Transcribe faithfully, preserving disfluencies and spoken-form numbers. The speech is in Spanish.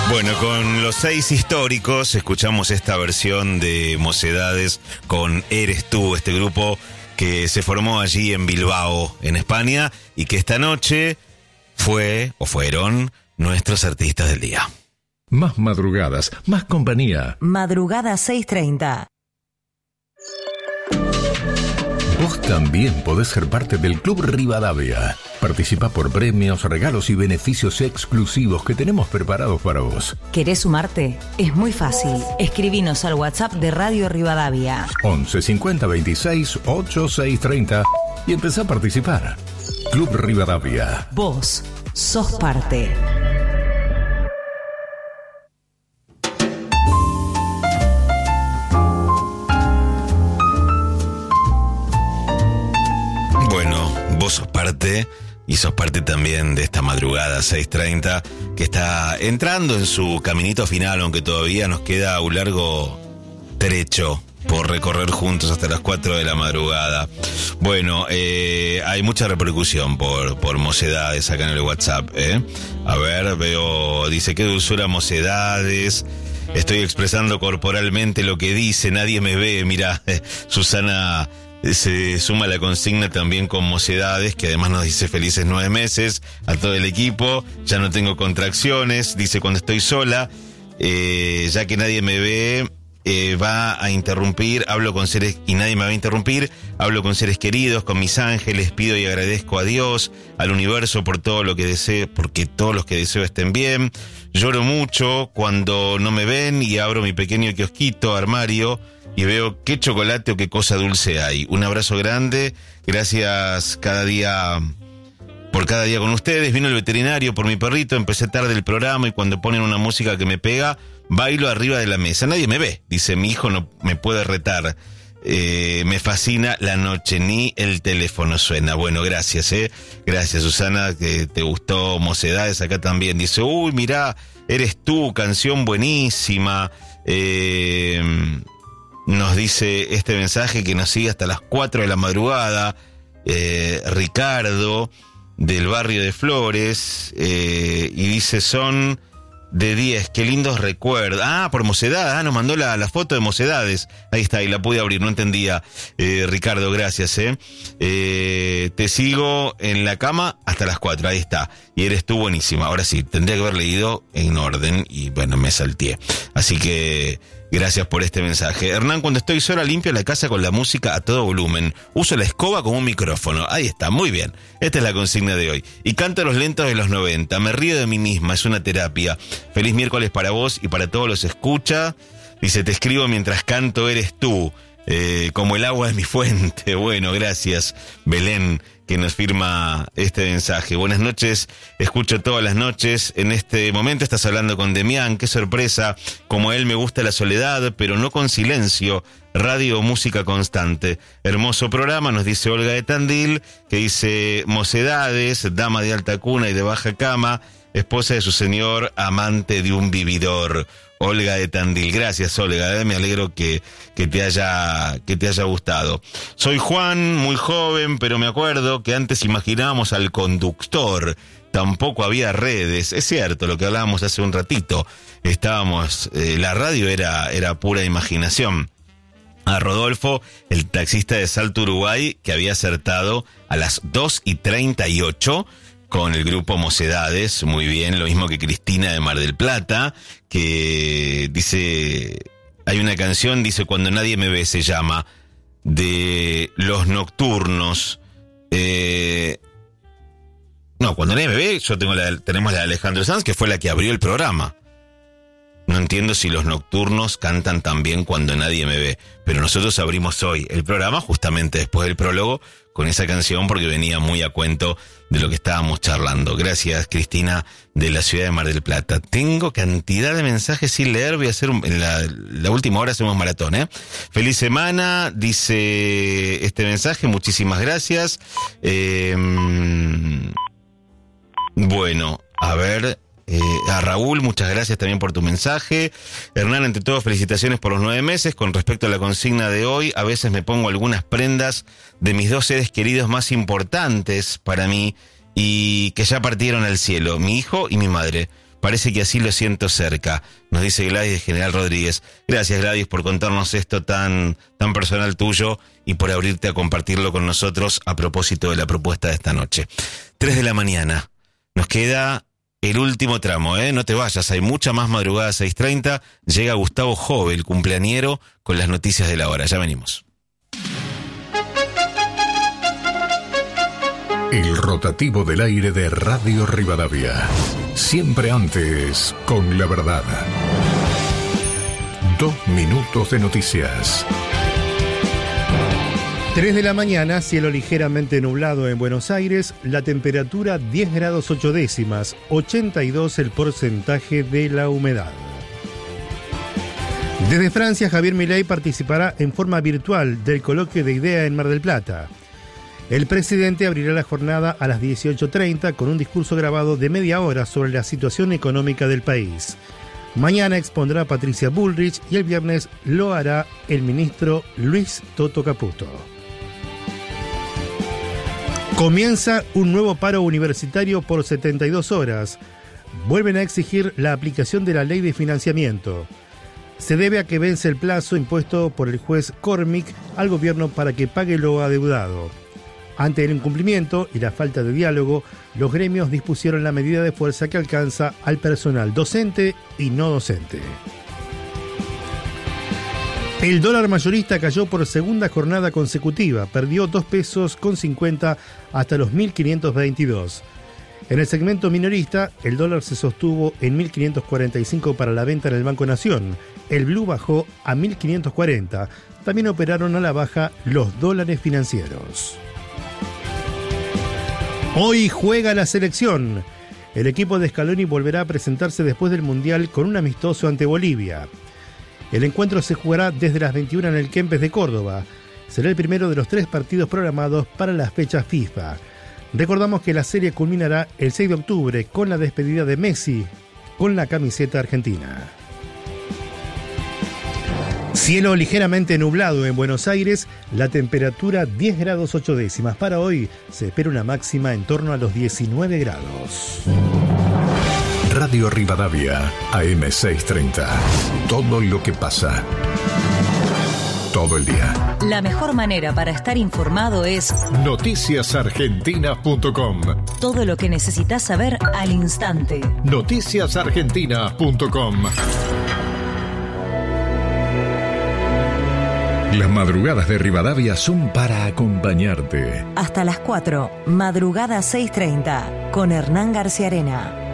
Bueno, con los seis históricos escuchamos esta versión de Mocedades con Eres Tú, este grupo que se formó allí en Bilbao, en España, y que esta noche fue o fueron nuestros artistas del día. Más madrugadas, más compañía. Madrugada seis treinta. Vos también podés ser parte del Club Rivadavia. Participa por premios, regalos y beneficios exclusivos que tenemos preparados para vos. ¿Querés sumarte? Es muy fácil. Escribinos al WhatsApp de Radio Rivadavia. once cincuenta veintiséis ochenta y seis treinta y empezá a participar. Club Rivadavia. Vos sos parte. Vos sos parte y sos parte también de esta madrugada seis treinta que está entrando en su caminito final, aunque todavía nos queda un largo trecho por recorrer juntos hasta las cuatro de la madrugada. Bueno, eh, hay mucha repercusión por, por Mocedades acá en el WhatsApp, ¿eh? A ver, veo, dice, qué dulzura Mocedades. Estoy expresando corporalmente lo que dice, nadie me ve. Mira, eh, Susana se suma la consigna también con Mocedades, que además nos dice felices nueve meses a todo el equipo. Ya no tengo contracciones, dice, cuando estoy sola, eh, ya que nadie me ve, eh, va a interrumpir, hablo con seres, y nadie me va a interrumpir, hablo con seres queridos, con mis ángeles, pido y agradezco a Dios, al universo por todo lo que deseo, porque todos los que deseo estén bien. Lloro mucho cuando no me ven y abro mi pequeño kiosquito, armario, y veo qué chocolate o qué cosa dulce hay. Un abrazo grande, gracias cada día, por cada día con ustedes. Vino el veterinario por mi perrito, empecé tarde el programa y cuando ponen una música que me pega, bailo arriba de la mesa. Nadie me ve, dice, mi hijo no me puede retar. Eh, me fascina la noche, ni el teléfono suena. Bueno, gracias, eh. Gracias, Susana, que te gustó Mocedades. Acá también dice, uy, mirá, Eres Tú, canción buenísima. Eh... Nos dice este mensaje que nos sigue hasta las cuatro de la madrugada, eh, Ricardo, del barrio de Flores, eh, y dice, son de diez, qué lindos recuerdos. Ah, por Mocedades, ah, nos mandó la, la foto de Mocedades. Ahí está, y la pude abrir, no entendía. Eh, Ricardo, gracias, eh. eh. Te sigo en la cama hasta las cuatro, ahí está. Y Eres Tú, buenísima. Ahora sí, tendría que haber leído en orden, y bueno, me salteé. Así que gracias por este mensaje. Hernán, cuando estoy sola limpio la casa con la música a todo volumen. Uso la escoba como un micrófono. Ahí está, muy bien. Esta es la consigna de hoy. Y canto los lentos de los noventa. Me río de mí misma, es una terapia. Feliz miércoles para vos y para todos los escucha. Dice, te escribo mientras canto Eres Tú. Eh, como el agua es mi fuente. Bueno, gracias, Belén, que nos firma este mensaje. Buenas noches, escucho todas las noches. En este momento estás hablando con Demián, qué sorpresa. Como a él me gusta la soledad, pero no con silencio. Radio o música constante. Hermoso programa, nos dice Olga de Tandil, que dice, Mocedades, dama de alta cuna y de baja cama, esposa de su señor, amante de un vividor. Olga de Tandil, gracias Olga, eh, me alegro que, que, te haya, que te haya gustado. Soy Juan, muy joven, pero me acuerdo que antes imaginábamos al conductor, tampoco había redes, es cierto lo que hablábamos hace un ratito, estábamos, eh, la radio era, era pura imaginación. A Rodolfo, el taxista de Salto Uruguay, que había acertado a las dos y treinta y ocho con el grupo Mocedades, muy bien, lo mismo que Cristina de Mar del Plata, que dice, hay una canción, dice, Cuando nadie me ve, se llama, de Los Nocturnos. Eh, no, Cuando nadie me ve, yo tengo la, tenemos la de Alejandro Sanz, que fue la que abrió el programa. No entiendo si Los Nocturnos cantan también Cuando nadie me ve, pero nosotros abrimos hoy el programa justamente después del prólogo con esa canción porque venía muy a cuento de lo que estábamos charlando. Gracias, Cristina, de la ciudad de Mar del Plata. Tengo cantidad de mensajes sin leer, voy a hacer un, en la, la última hora hacemos maratón, ¿eh? Feliz semana, dice este mensaje, muchísimas gracias. Eh, bueno, a ver... Eh, a Raúl, muchas gracias también por tu mensaje. Hernán, ante todo, felicitaciones por los nueve meses. Con respecto a la consigna de hoy, a veces me pongo algunas prendas de mis dos seres queridos más importantes para mí y que ya partieron al cielo, mi hijo y mi madre. Parece que así lo siento cerca, nos dice Gladys de General Rodríguez. Gracias, Gladys, por contarnos esto tan, tan personal tuyo y por abrirte a compartirlo con nosotros a propósito de la propuesta de esta noche. Tres de la mañana. Nos queda el último tramo, ¿eh? No te vayas, hay mucha más madrugada, seis treinta. Llega Gustavo Jove, el cumpleañero, con las noticias de la hora. Ya venimos. El rotativo del aire de Radio Rivadavia. Siempre antes, con la verdad. Dos minutos de noticias. tres de la mañana, cielo ligeramente nublado en Buenos Aires, la temperatura diez grados ocho décimas, ochenta y dos el porcentaje de la humedad. Desde Francia, Javier Milei participará en forma virtual del coloquio de IDEA en Mar del Plata. El presidente abrirá la jornada a las dieciocho treinta con un discurso grabado de media hora sobre la situación económica del país. Mañana expondrá a Patricia Bullrich y el viernes lo hará el ministro Luis Toto Caputo. Comienza un nuevo paro universitario por setenta y dos horas. Vuelven a exigir la aplicación de la ley de financiamiento. Se debe a que vence el plazo impuesto por el juez Cormick al gobierno para que pague lo adeudado. Ante el incumplimiento y la falta de diálogo, los gremios dispusieron la medida de fuerza que alcanza al personal docente y no docente. El dólar mayorista cayó por segunda jornada consecutiva, perdió dos pesos con cincuenta hasta los mil quinientos veintidós. En el segmento minorista, el dólar se sostuvo en mil quinientos cuarenta y cinco para la venta en el Banco Nación. El blue bajó a mil quinientos cuarenta. También operaron a la baja los dólares financieros. Hoy juega la selección. El equipo de Scaloni volverá a presentarse después del Mundial con un amistoso ante Bolivia. El encuentro se jugará desde las veintiuna en el Kempes de Córdoba. Será el primero de los tres partidos programados para las fechas FIFA. Recordamos que la serie culminará el seis de octubre con la despedida de Messi con la camiseta argentina. Cielo ligeramente nublado en Buenos Aires, la temperatura diez grados ocho décimas. Para hoy se espera una máxima en torno a los diecinueve grados. Radio Rivadavia, A M seiscientos treinta. Todo lo que pasa. Todo el día. La mejor manera para estar informado es noticias argentinas punto com. todo lo que necesitas saber al instante. noticias argentinas punto com. Las madrugadas de Rivadavia son para acompañarte. Hasta las cuatro, madrugada seis treinta, con Hernán García Arena.